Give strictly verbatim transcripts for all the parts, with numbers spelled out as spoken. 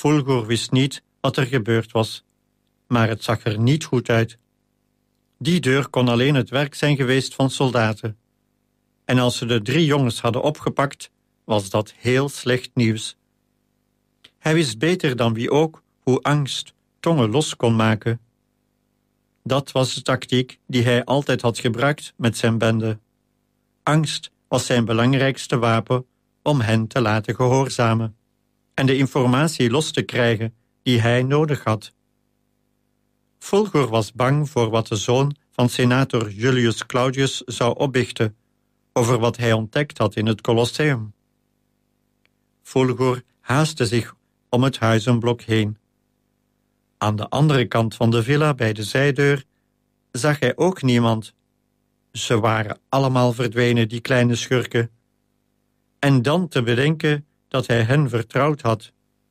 Fulgur wist niet wat er gebeurd was, maar het zag er niet goed uit. Die deur kon alleen het werk zijn geweest van soldaten. En als ze de drie jongens hadden opgepakt, was dat heel slecht nieuws. Hij wist beter dan wie ook hoe angst tongen los kon maken. Dat was de tactiek die hij altijd had gebruikt met zijn bende. Angst was zijn belangrijkste wapen om hen te laten gehoorzamen en de informatie los te krijgen die hij nodig had. Fulgur was bang voor wat de zoon van senator Julius Claudius zou opbiechten over wat hij ontdekt had in het Colosseum. Fulgur haastte zich om het huizenblok heen. Aan de andere kant van de villa bij de zijdeur zag hij ook niemand. Ze waren allemaal verdwenen, die kleine schurken. En dan te bedenken dat hij hen vertrouwd had.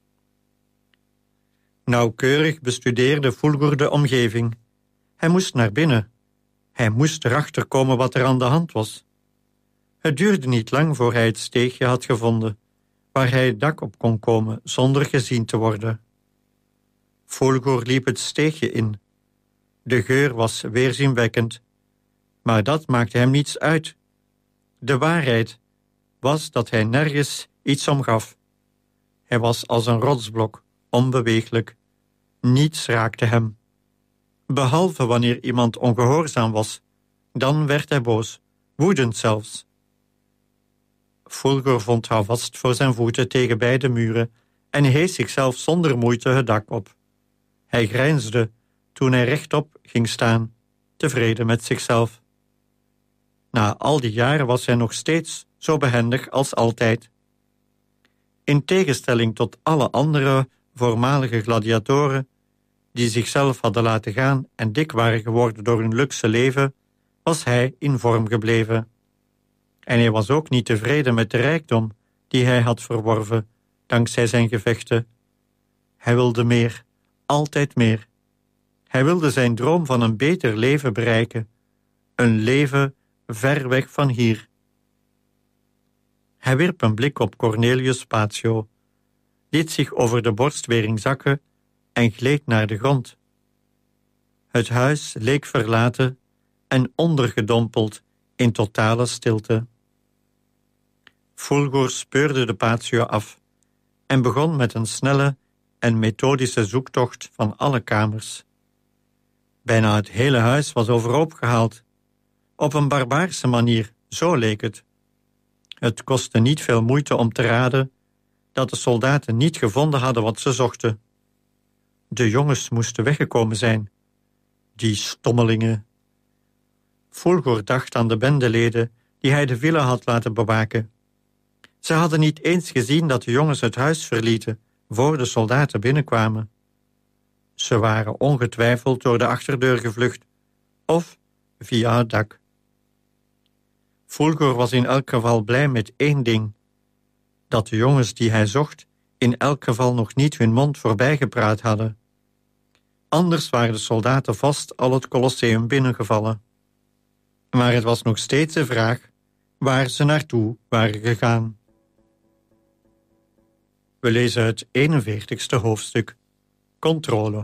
Nauwkeurig bestudeerde Fulgur de omgeving. Hij moest naar binnen. Hij moest erachter komen wat er aan de hand was. Het duurde niet lang voor hij het steegje had gevonden, waar hij het dak op kon komen zonder gezien te worden. Fulgur liep het steegje in. De geur was weerzinwekkend, maar dat maakte hem niets uit. De waarheid was dat hij nergens iets om gaf. Hij was als een rotsblok, onbeweeglijk. Niets raakte hem. Behalve wanneer iemand ongehoorzaam was, dan werd hij boos, woedend zelfs. Fulgur vond houvast voor zijn voeten tegen beide muren en hees zichzelf zonder moeite het dak op. Hij grijnsde toen hij rechtop ging staan, tevreden met zichzelf. Na al die jaren was hij nog steeds zo behendig als altijd. In tegenstelling tot alle andere voormalige gladiatoren, die zichzelf hadden laten gaan en dik waren geworden door hun luxe leven, was hij in vorm gebleven. En hij was ook niet tevreden met de rijkdom die hij had verworven, dankzij zijn gevechten. Hij wilde meer, altijd meer. Hij wilde zijn droom van een beter leven bereiken, een leven ver weg van hier. Hij wierp een blik op Cornelius Patio, liet zich over de borstwering zakken en gleed naar de grond. Het huis leek verlaten en ondergedompeld in totale stilte. Fulgur speurde de patio af en begon met een snelle en methodische zoektocht van alle kamers. Bijna het hele huis was overhoop gehaald. Op een barbaarse manier, zo leek het. Het kostte niet veel moeite om te raden dat de soldaten niet gevonden hadden wat ze zochten. De jongens moesten weggekomen zijn. Die stommelingen. Fulgur dacht aan de bendeleden die hij de villa had laten bewaken. Ze hadden niet eens gezien dat de jongens het huis verlieten voor de soldaten binnenkwamen. Ze waren ongetwijfeld door de achterdeur gevlucht of via het dak. Fulgur was in elk geval blij met één ding: dat de jongens die hij zocht in elk geval nog niet hun mond voorbij gepraat hadden. Anders waren de soldaten vast al het Colosseum binnengevallen. Maar het was nog steeds de vraag waar ze naartoe waren gegaan. We lezen het eenenveertigste hoofdstuk. Controle.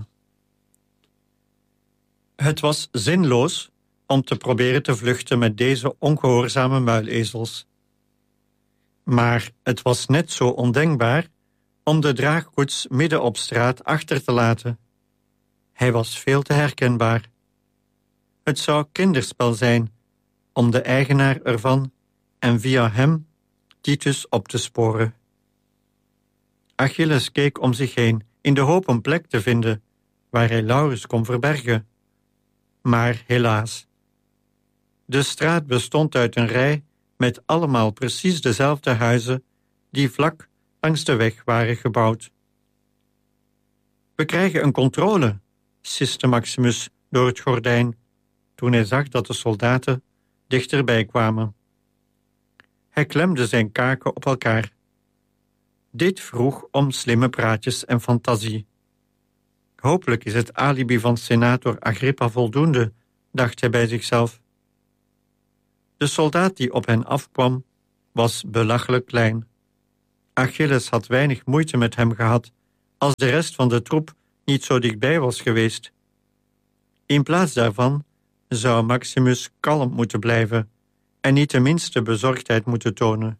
Het was zinloos om te proberen te vluchten met deze ongehoorzame muilezels. Maar het was net zo ondenkbaar om de draagkoets midden op straat achter te laten. Hij was veel te herkenbaar. Het zou kinderspel zijn om de eigenaar ervan en via hem Titus op te sporen. Achilles keek om zich heen in de hoop een plek te vinden waar hij Laurus kon verbergen. Maar helaas. De straat bestond uit een rij met allemaal precies dezelfde huizen die vlak langs de weg waren gebouwd. We krijgen een controle, siste Maximus door het gordijn, toen hij zag dat de soldaten dichterbij kwamen. Hij klemde zijn kaken op elkaar. Dit vroeg om slimme praatjes en fantasie. Hopelijk is het alibi van senator Agrippa voldoende, dacht hij bij zichzelf. De soldaat die op hen afkwam, was belachelijk klein. Achilles had weinig moeite met hem gehad als de rest van de troep niet zo dichtbij was geweest. In plaats daarvan zou Maximus kalm moeten blijven en niet de minste bezorgdheid moeten tonen.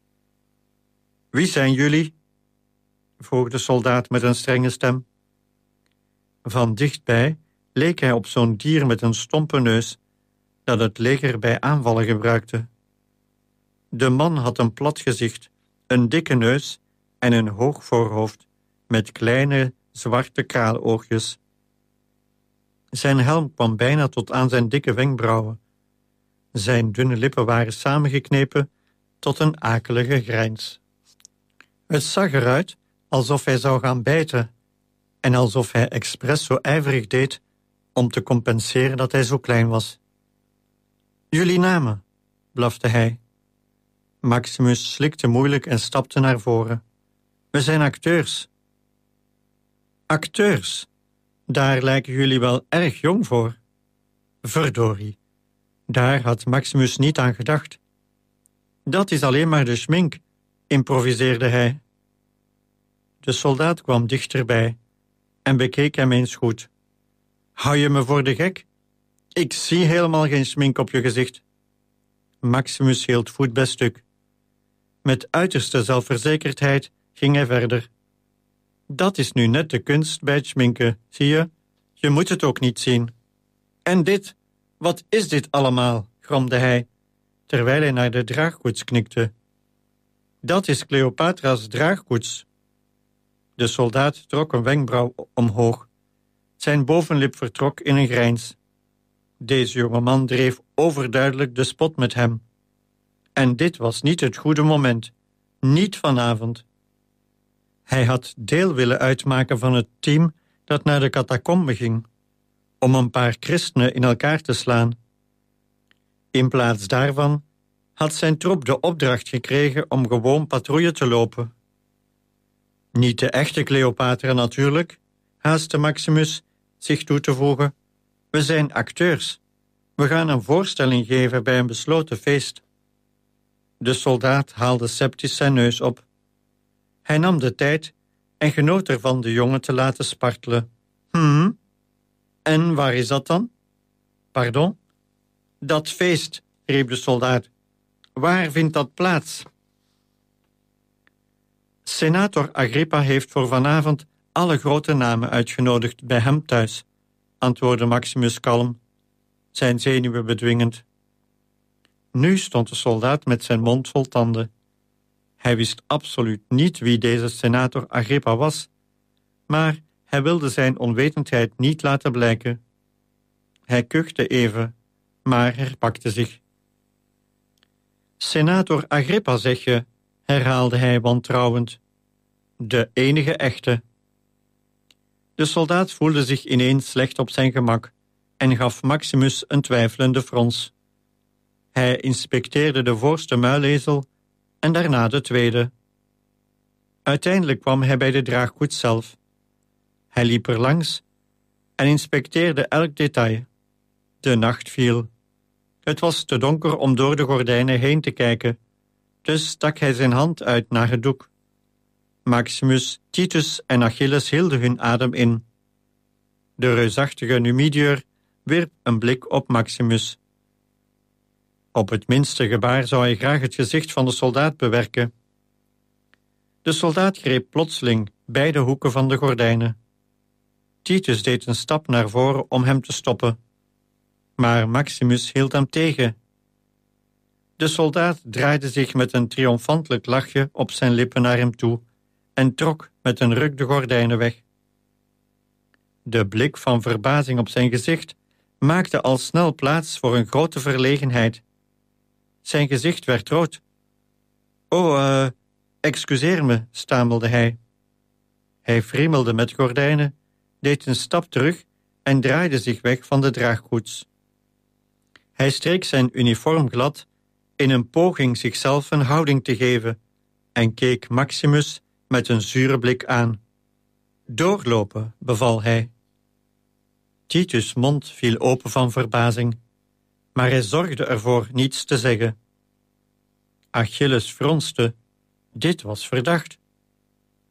Wie zijn jullie? Vroeg de soldaat met een strenge stem. Van dichtbij leek hij op zo'n dier met een stompe neus dat het leger bij aanvallen gebruikte. De man had een plat gezicht, een dikke neus en een hoog voorhoofd met kleine zwarte kraaloogjes. Zijn helm kwam bijna tot aan zijn dikke wenkbrauwen. Zijn dunne lippen waren samengeknepen tot een akelige grijns. Het zag eruit alsof hij zou gaan bijten en alsof hij expres zo ijverig deed om te compenseren dat hij zo klein was. Jullie namen, blafte hij. Maximus slikte moeilijk en stapte naar voren. We zijn acteurs. Acteurs? Daar lijken jullie wel erg jong voor. Verdorie, daar had Maximus niet aan gedacht. Dat is alleen maar de schmink, improviseerde hij. De soldaat kwam dichterbij en bekeek hem eens goed. Hou je me voor de gek? Ik zie helemaal geen schmink op je gezicht. Maximus hield voet bij stuk. Met uiterste zelfverzekerdheid ging hij verder. Dat is nu net de kunst bij het schminken, zie je? Je moet het ook niet zien. En dit, wat is dit allemaal? Gromde hij, terwijl hij naar de draagkoets knikte. Dat is Cleopatra's draagkoets. De soldaat trok een wenkbrauw omhoog. Zijn bovenlip vertrok in een grijns. Deze jonge man dreef overduidelijk de spot met hem. En dit was niet het goede moment. Niet vanavond. Hij had deel willen uitmaken van het team dat naar de catacombe ging, om een paar christenen in elkaar te slaan. In plaats daarvan had zijn troep de opdracht gekregen om gewoon patrouille te lopen. Niet de echte Cleopatra natuurlijk, haastte Maximus zich toe te voegen. We zijn acteurs. We gaan een voorstelling geven bij een besloten feest. De soldaat haalde sceptisch zijn neus op. Hij nam de tijd en genoot ervan de jongen te laten spartelen. Hm? En waar is dat dan? Pardon? Dat feest, riep de soldaat. Waar vindt dat plaats? Senator Agrippa heeft voor vanavond alle grote namen uitgenodigd bij hem thuis, antwoordde Maximus kalm, zijn zenuwen bedwingend. Nu stond de soldaat met zijn mond vol tanden. Hij wist absoluut niet wie deze senator Agrippa was, maar hij wilde zijn onwetendheid niet laten blijken. Hij kuchte even, maar herpakte zich. Senator Agrippa, zeg je, herhaalde hij wantrouwend. De enige echte. De soldaat voelde zich ineens slecht op zijn gemak en gaf Maximus een twijfelende frons. Hij inspecteerde de voorste muilezel en daarna de tweede. Uiteindelijk kwam hij bij de draagkoets zelf. Hij liep er langs en inspecteerde elk detail. De nacht viel. Het was te donker om door de gordijnen heen te kijken, dus stak hij zijn hand uit naar het doek. Maximus, Titus en Achilles hielden hun adem in. De reusachtige Numidiër wierp een blik op Maximus. Op het minste gebaar zou hij graag het gezicht van de soldaat bewerken. De soldaat greep plotseling beide hoeken van de gordijnen. Titus deed een stap naar voren om hem te stoppen, maar Maximus hield hem tegen. De soldaat draaide zich met een triomfantelijk lachje op zijn lippen naar hem toe en trok met een ruk de gordijnen weg. De blik van verbazing op zijn gezicht maakte al snel plaats voor een grote verlegenheid. Zijn gezicht werd rood. Oh, uh, excuseer me, stamelde hij. Hij friemelde met gordijnen, deed een stap terug en draaide zich weg van de draagkoets. Hij streek zijn uniform glad in een poging zichzelf een houding te geven en keek Maximus met een zure blik aan. Doorlopen, beval hij. Titus' mond viel open van verbazing, maar hij zorgde ervoor niets te zeggen. Achilles fronste. Dit was verdacht.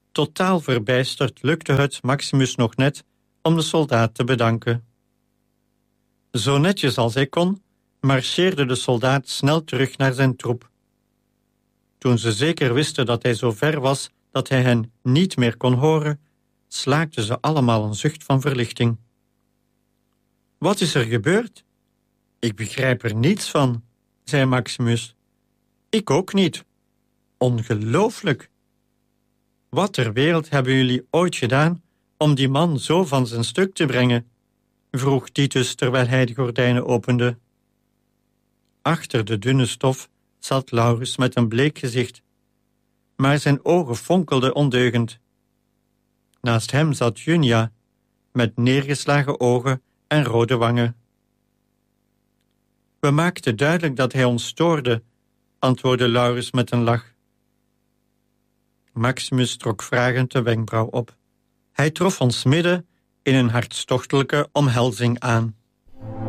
Totaal verbijsterd lukte het Maximus nog net om de soldaat te bedanken. Zo netjes als hij kon, marcheerde de soldaat snel terug naar zijn troep. Toen ze zeker wisten dat hij zo ver was dat hij hen niet meer kon horen, slaakten ze allemaal een zucht van verlichting. Wat is er gebeurd? Ik begrijp er niets van, zei Maximus. Ik ook niet. Ongelooflijk. Wat ter wereld hebben jullie ooit gedaan om die man zo van zijn stuk te brengen? Vroeg Titus terwijl hij de gordijnen opende. Achter de dunne stof zat Laurus met een bleek gezicht, maar zijn ogen fonkelden ondeugend. Naast hem zat Junia, met neergeslagen ogen en rode wangen. We maakten duidelijk dat hij ons stoorde, antwoordde Laurus met een lach. Maximus trok vragend de wenkbrauw op. Hij trof ons midden in een hartstochtelijke omhelzing aan.